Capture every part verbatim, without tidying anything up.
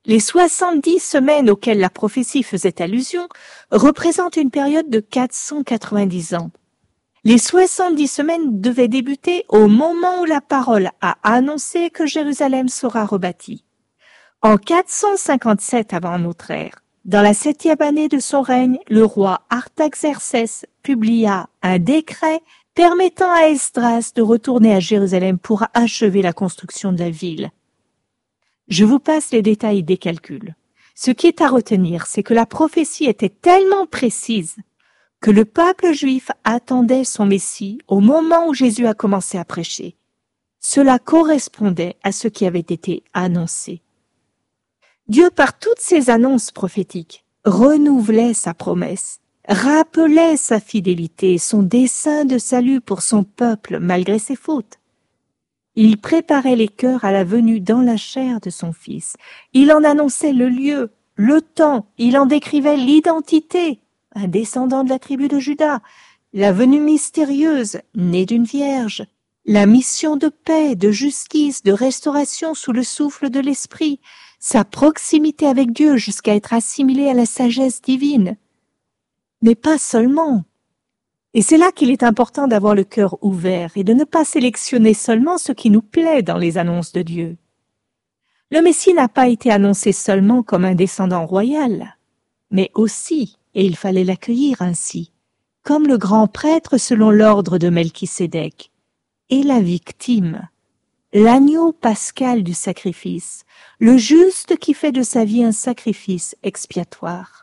Les soixante-dix semaines auxquelles la prophétie faisait allusion représentent une période de quatre cent quatre-vingt-dix ans. Les soixante-dix semaines devaient débuter au moment où la parole a annoncé que Jérusalem sera rebâtie. En quatre cent cinquante-sept avant notre ère, dans la septième année de son règne, le roi Artaxerxès publia un décret permettant à Esdras de retourner à Jérusalem pour achever la construction de la ville. Je vous passe les détails des calculs. Ce qui est à retenir, c'est que la prophétie était tellement précise que le peuple juif attendait son Messie au moment où Jésus a commencé à prêcher. Cela correspondait à ce qui avait été annoncé. Dieu, par toutes ses annonces prophétiques, renouvelait sa promesse, rappelait sa fidélité, son dessein de salut pour son peuple malgré ses fautes. Il préparait les cœurs à la venue dans la chair de son Fils. Il en annonçait le lieu, le temps, il en décrivait l'identité, un descendant de la tribu de Juda, la venue mystérieuse, née d'une vierge, la mission de paix, de justice, de restauration sous le souffle de l'Esprit, sa proximité avec Dieu jusqu'à être assimilé à la sagesse divine. Mais pas seulement. Et c'est là qu'il est important d'avoir le cœur ouvert et de ne pas sélectionner seulement ce qui nous plaît dans les annonces de Dieu. Le Messie n'a pas été annoncé seulement comme un descendant royal, mais aussi, et il fallait l'accueillir ainsi, comme le grand prêtre selon l'ordre de Melchisédek, et la victime, l'agneau pascal du sacrifice, le juste qui fait de sa vie un sacrifice expiatoire.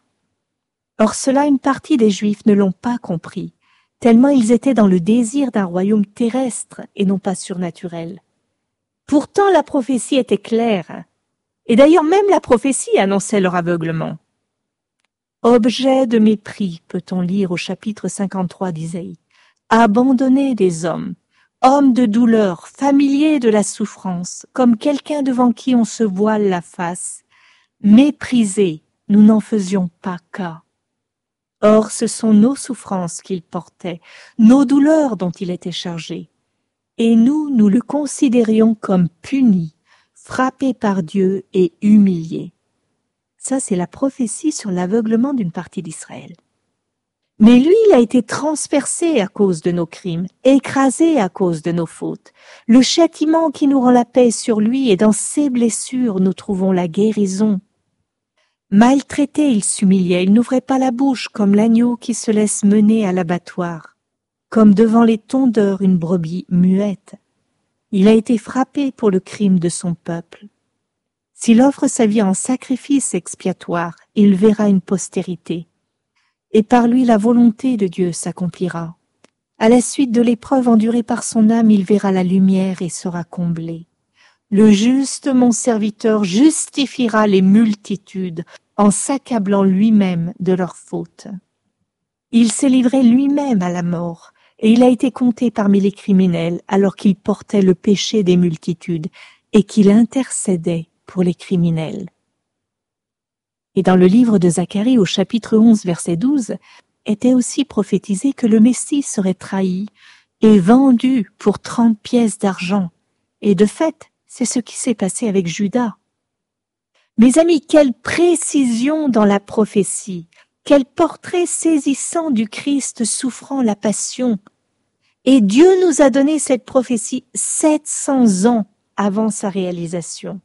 Or cela, une partie des Juifs ne l'ont pas compris, tellement ils étaient dans le désir d'un royaume terrestre et non pas surnaturel. Pourtant la prophétie était claire, et d'ailleurs même la prophétie annonçait leur aveuglement. Objet de mépris, peut-on lire au chapitre cinquante-trois d'Isaïe, abandonné des hommes, homme de douleur, familier de la souffrance, comme quelqu'un devant qui on se voile la face, méprisé, nous n'en faisions pas cas. Or, ce sont nos souffrances qu'il portait, nos douleurs dont il était chargé. Et nous, nous le considérions comme puni, frappé par Dieu et humilié. Ça, c'est la prophétie sur l'aveuglement d'une partie d'Israël. Mais lui, il a été transpercé à cause de nos crimes, écrasé à cause de nos fautes. Le châtiment qui nous rend la paix sur lui, et dans ses blessures, nous trouvons la guérison. Maltraité, il s'humiliait, il n'ouvrait pas la bouche comme l'agneau qui se laisse mener à l'abattoir, comme devant les tondeurs une brebis muette. Il a été frappé pour le crime de son peuple. S'il offre sa vie en sacrifice expiatoire, il verra une postérité. Et par lui la volonté de Dieu s'accomplira. À la suite de l'épreuve endurée par son âme, il verra la lumière et sera comblé. Le juste, mon serviteur, justifiera les multitudes en s'accablant lui-même de leurs fautes. Il s'est livré lui-même à la mort, et il a été compté parmi les criminels alors qu'il portait le péché des multitudes et qu'il intercédait pour les criminels. Et dans le livre de Zacharie, au chapitre onze, verset douze, était aussi prophétisé que le Messie serait trahi et vendu pour trente pièces d'argent. Et de fait, c'est ce qui s'est passé avec Judas. Mes amis, quelle précision dans la prophétie, quel portrait saisissant du Christ souffrant la passion. Et Dieu nous a donné cette prophétie sept cents ans avant sa réalisation.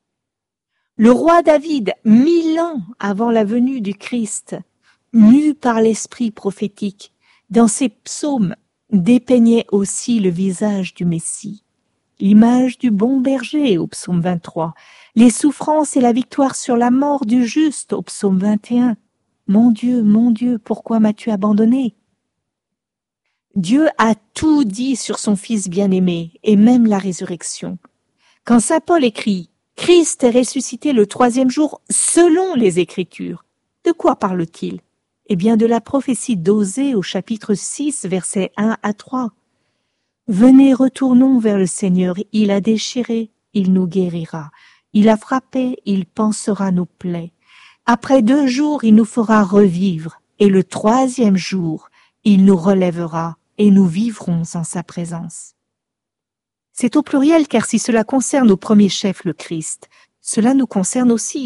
Le roi David, mille ans avant la venue du Christ, mu par l'esprit prophétique, dans ses psaumes, dépeignait aussi le visage du Messie. L'image du bon berger au psaume vingt-trois, les souffrances et la victoire sur la mort du juste au psaume vingt et un. Mon Dieu, mon Dieu, pourquoi m'as-tu abandonné? Dieu a tout dit sur son Fils bien-aimé et même la résurrection. Quand saint Paul écrit « Christ est ressuscité le troisième jour selon les Écritures », de quoi parle-t-il? Eh bien de la prophétie d'Osée au chapitre six, versets un à trois. Venez, retournons vers le Seigneur, il a déchiré, il nous guérira. Il a frappé, il pansera nos plaies. Après deux jours, il nous fera revivre, et le troisième jour, il nous relèvera, et nous vivrons en sa présence. C'est au pluriel, car si cela concerne au premier chef le Christ, cela nous concerne aussi.